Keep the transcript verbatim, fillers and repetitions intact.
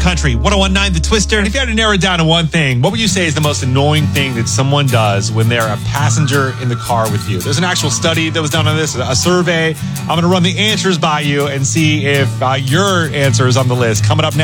Country, one oh one point nine The Twister. And if you had to narrow it down to one thing, what would you say is the most annoying thing that someone does when they're a passenger in the car with you? There's an actual study that was done on this, a survey. I'm going to run the answers by you and see if uh, your answer is on the list. Coming up next.